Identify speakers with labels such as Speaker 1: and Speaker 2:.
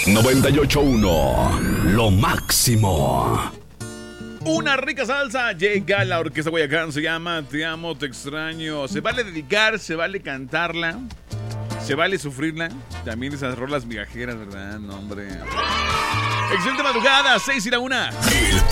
Speaker 1: 98.1, lo máximo.
Speaker 2: Una rica salsa llega a la Orquesta Guayacán, se llama Te amo, te extraño. Se vale dedicar, se vale cantarla, se vale sufrirla. También esas rolas migajeras, ¿verdad? No, hombre. Excelente madrugada, 6:01.